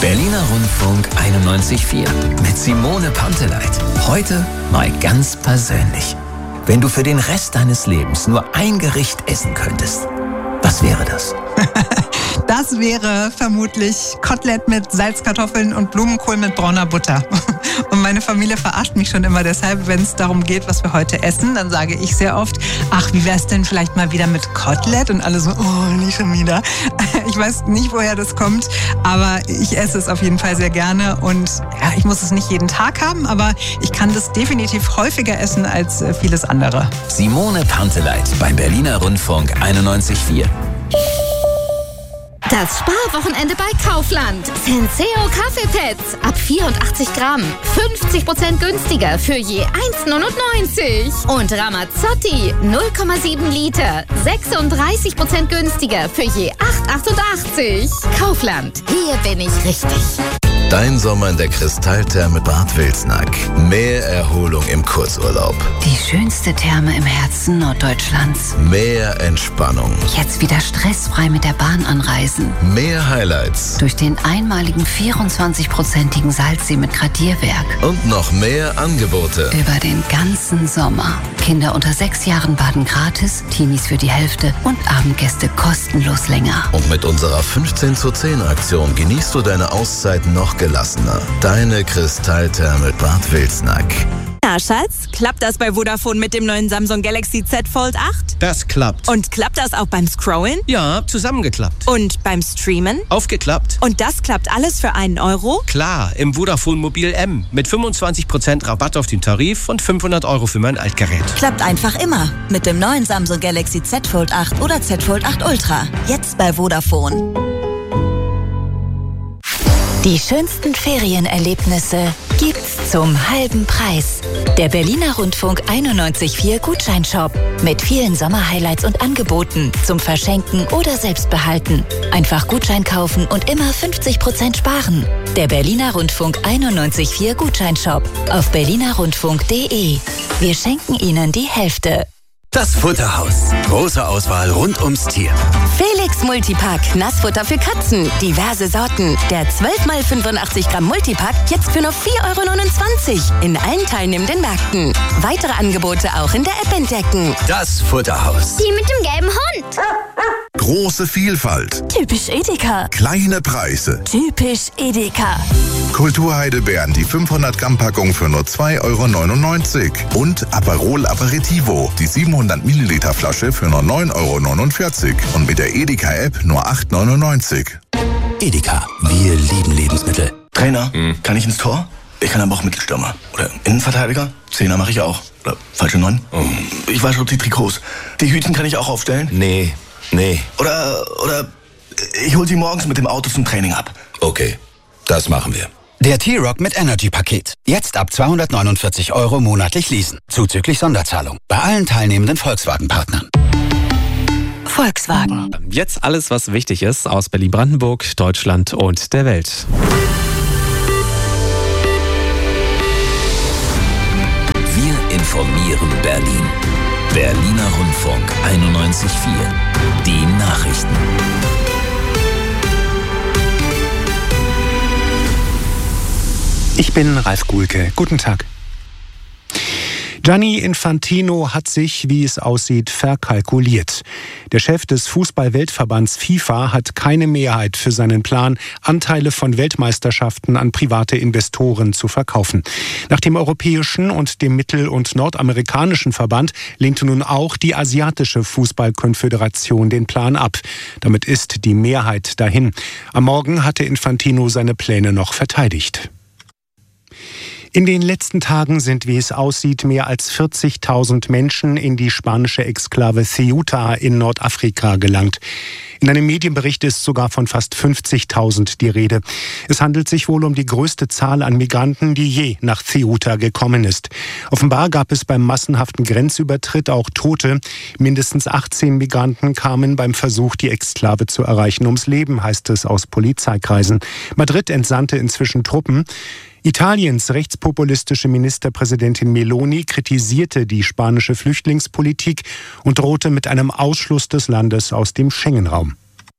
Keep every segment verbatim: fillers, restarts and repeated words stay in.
Berliner Rundfunk einundneunzig Komma vier mit Simone Panteleit. Heute mal ganz persönlich. Wenn du für den Rest deines Lebens nur ein Gericht essen könntest, was wäre das? Das wäre vermutlich Kotelett mit Salzkartoffeln und Blumenkohl mit brauner Butter. Und meine Familie verarscht mich schon immer deshalb, wenn es darum geht, was wir heute essen. Dann sage ich sehr oft, ach, wie wär's denn vielleicht mal wieder mit Kotelett? Und alle so, oh, nicht schon wieder. Ich weiß nicht, woher das kommt, aber ich esse es auf jeden Fall sehr gerne. Und ja, ich muss es nicht jeden Tag haben, aber ich kann das definitiv häufiger essen als vieles andere. Simone Panteleit beim Berliner Rundfunk einundneunzig Komma vier. Das Sparwochenende bei Kaufland. Senseo Kaffeepads ab vierundachtzig Gramm. fünfzig Prozent günstiger für je eins neunundneunzig. Und Ramazzotti null Komma sieben Liter. sechsunddreißig Prozent günstiger für je acht achtundachtzig. Kaufland. Hier bin ich richtig. Dein Sommer in der Kristalltherme Bad Wilsnack. Mehr Erholung im Kurzurlaub. Die schönste Therme im Herzen Norddeutschlands. Mehr Entspannung. Jetzt wieder stressfrei mit der Bahn anreisen. Mehr Highlights. Durch den einmaligen vierundzwanzig-prozentigen Salzsee mit Gradierwerk. Und noch mehr Angebote. Über den ganzen Sommer. Kinder unter sechs Jahren baden gratis, Teenies für die Hälfte und Abendgäste kostenlos länger. Und mit unserer fünfzehn zu zehn Aktion genießt du deine Auszeit noch gelassener. Deine Kristalltherme Bad Wilsnack. Na, Schatz, klappt das bei Vodafone mit dem neuen Samsung Galaxy Z Fold acht? Das klappt. Und klappt das auch beim Scrollen? Ja, zusammengeklappt. Und beim Streamen? Aufgeklappt. Und das klappt alles für einen Euro? Klar, im Vodafone Mobil M. Mit fünfundzwanzig Prozent Rabatt auf den Tarif und fünfhundert Euro für mein Altgerät. Klappt einfach immer. Mit dem neuen Samsung Galaxy Z Fold acht oder Z Fold acht Ultra. Jetzt bei Vodafone. Die schönsten Ferienerlebnisse gibt's zum halben Preis. Der Berliner Rundfunk einundneunzig Komma vier Gutscheinshop mit vielen Sommerhighlights und Angeboten zum Verschenken oder Selbstbehalten. Einfach Gutschein kaufen und immer fünfzig Prozent sparen. Der Berliner Rundfunk einundneunzig Komma vier Gutscheinshop auf berliner rundfunk punkt de. Wir schenken Ihnen die Hälfte. Das Futterhaus. Große Auswahl rund ums Tier. Felix Multipack. Nassfutter für Katzen. Diverse Sorten. Der zwölf mal fünfundachtzig Gramm Multipack jetzt für nur vier Euro neunundzwanzig. In allen teilnehmenden Märkten. Weitere Angebote auch in der App entdecken. Das Futterhaus. Die mit dem gelben Hund. Große Vielfalt. Typisch Edeka. Kleine Preise. Typisch Edeka. Kulturheidelbeeren, die fünfhundert Gramm Packung für nur zwei Euro neunundneunzig. Und Aperol Aperitivo, die siebenhundert Milliliter Flasche für nur neun Euro neunundvierzig. Und mit der Edeka-App nur acht neunundneunzig. Edeka, wir lieben Lebensmittel. Trainer, hm. kann ich ins Tor? Ich kann aber auch Mittelstürmer. Oder Innenverteidiger? Zehner mache ich auch. Oder falsche Neun? Oh. Ich wasche die Trikots. Die Hütchen kann ich auch aufstellen? Nee, nee. Oder, oder ich hol sie morgens mit dem Auto zum Training ab. Okay, das machen wir. Der T-Rock mit Energy-Paket. Jetzt ab zweihundertneunundvierzig Euro monatlich leasen. Zuzüglich Sonderzahlung. Bei allen teilnehmenden Volkswagen-Partnern. Volkswagen. Jetzt alles, was wichtig ist aus Berlin-Brandenburg, Deutschland und der Welt. Wir informieren Berlin. Berliner Rundfunk einundneunzig Komma vier. Die Nachrichten. Ich bin Ralf Guhlke. Guten Tag. Gianni Infantino hat sich, wie es aussieht, verkalkuliert. Der Chef des Fußball-Weltverbands FIFA hat keine Mehrheit für seinen Plan, Anteile von Weltmeisterschaften an private Investoren zu verkaufen. Nach dem europäischen und dem mittel- und nordamerikanischen Verband lehnte nun auch die asiatische Fußballkonföderation den Plan ab. Damit ist die Mehrheit dahin. Am Morgen hatte Infantino seine Pläne noch verteidigt. In den letzten Tagen sind, wie es aussieht, mehr als vierzigtausend Menschen in die spanische Exklave Ceuta in Nordafrika gelangt. In einem Medienbericht ist sogar von fast fünfzigtausend die Rede. Es handelt sich wohl um die größte Zahl an Migranten, die je nach Ceuta gekommen ist. Offenbar gab es beim massenhaften Grenzübertritt auch Tote. Mindestens achtzehn Migranten kamen beim Versuch, die Exklave zu erreichen, ums Leben, heißt es aus Polizeikreisen. Madrid entsandte inzwischen Truppen. Italiens rechtspopulistische Ministerpräsidentin Meloni kritisierte die spanische Flüchtlingspolitik und drohte mit einem Ausschluss des Landes aus dem Schengen-Raum.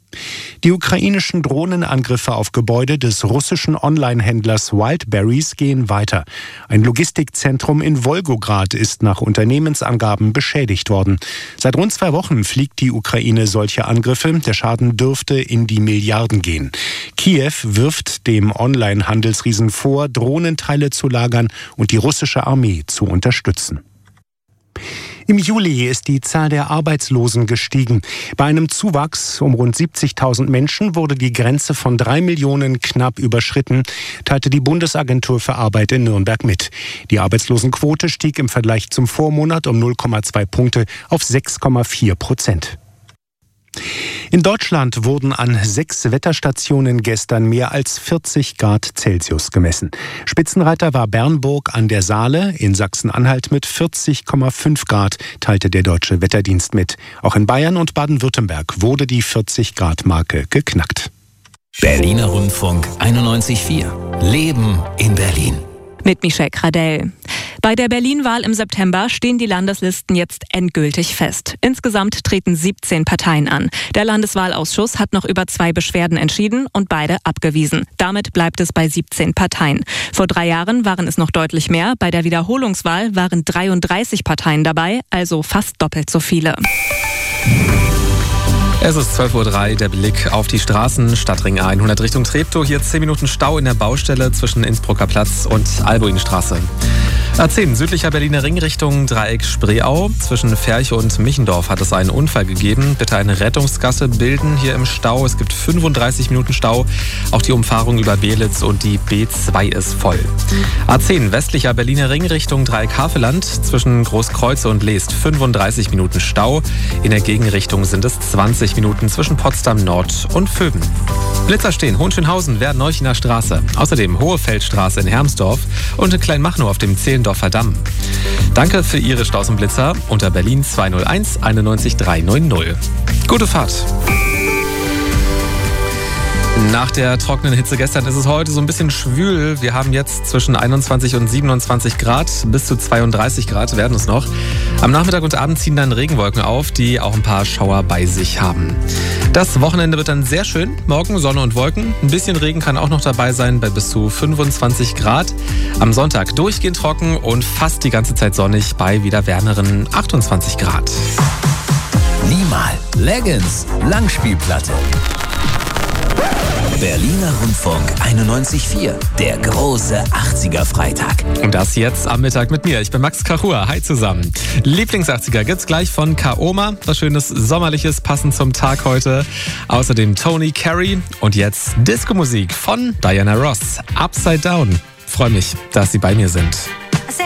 Die ukrainischen Drohnenangriffe auf Gebäude des russischen Online-Händlers Wildberries gehen weiter. Ein Logistikzentrum in Wolgograd ist nach Unternehmensangaben beschädigt worden. Seit rund zwei Wochen fliegt die Ukraine solche Angriffe. Der Schaden dürfte in die Milliarden gehen. Kiew wirft dem Online-Handelsriesen vor, Drohnenteile zu lagern und die russische Armee zu unterstützen. Im Juli ist die Zahl der Arbeitslosen gestiegen. Bei einem Zuwachs um rund siebzigtausend Menschen wurde die Grenze von drei Millionen knapp überschritten, teilte die Bundesagentur für Arbeit in Nürnberg mit. Die Arbeitslosenquote stieg im Vergleich zum Vormonat um null Komma zwei Punkte auf sechs Komma vier Prozent. In Deutschland wurden an sechs Wetterstationen gestern mehr als vierzig Grad Celsius gemessen. Spitzenreiter war Bernburg an der Saale in Sachsen-Anhalt mit vierzig Komma fünf Grad, teilte der Deutsche Wetterdienst mit. Auch in Bayern und Baden-Württemberg wurde die vierzig Grad Marke geknackt. Berliner Rundfunk einundneunzig Komma vier. Leben in Berlin. Mit Michelle Kradell. Bei der Berlin-Wahl im September stehen die Landeslisten jetzt endgültig fest. Insgesamt treten siebzehn Parteien an. Der Landeswahlausschuss hat noch über zwei Beschwerden entschieden und beide abgewiesen. Damit bleibt es bei siebzehn Parteien. Vor drei Jahren waren es noch deutlich mehr. Bei der Wiederholungswahl waren dreiunddreißig Parteien dabei, also fast doppelt so viele. Es ist zwölf Uhr drei, der Blick auf die Straßen. Stadtring A hundert Richtung Treptow. Hier zehn Minuten Stau in der Baustelle zwischen Innsbrucker Platz und Albuinstraße. A zehn, südlicher Berliner Ring Richtung Dreieck Spreeau. Zwischen Ferch und Michendorf hat es einen Unfall gegeben. Bitte eine Rettungsgasse bilden hier im Stau. Es gibt fünfunddreißig Minuten Stau. Auch die Umfahrung über Beelitz und die B zwei ist voll. A zehn, westlicher Berliner Ring Richtung Dreieck Havelland. Zwischen Großkreuze und Leest fünfunddreißig Minuten Stau. In der Gegenrichtung sind es zwanzig Minuten zwischen Potsdam Nord und Vöben. Blitzer stehen, Hohenschönhausen, Werdneuchener Straße. Außerdem Hohefeldstraße in Hermsdorf und in Kleinmachnow auf dem Zehlendorfer Damm. Danke für Ihre Staus und Blitzer unter Berlin zwei null eins einundneunzig drei neun null. Gute Fahrt! Nach der trockenen Hitze gestern ist es heute so ein bisschen schwül. Wir haben jetzt zwischen einundzwanzig und siebenundzwanzig Grad, bis zu zweiunddreißig Grad werden es noch. Am Nachmittag und Abend ziehen dann Regenwolken auf, die auch ein paar Schauer bei sich haben. Das Wochenende wird dann sehr schön. Morgen Sonne und Wolken. Ein bisschen Regen kann auch noch dabei sein bei bis zu fünfundzwanzig Grad. Am Sonntag durchgehend trocken und fast die ganze Zeit sonnig bei wieder wärmeren achtundzwanzig Grad. Niemal Leggings Langspielplatte. Berliner Rundfunk einundneunzig Komma vier, der große achtziger-Freitag. Und das jetzt am Mittag mit mir. Ich bin Max Kachur. Hi zusammen. Lieblings-achtziger gibt's gleich von Kaoma. Was Schönes, Sommerliches, passend zum Tag heute. Außerdem Tony Carey und jetzt Disco-Musik von Diana Ross. Upside Down. Freue mich, dass Sie bei mir sind.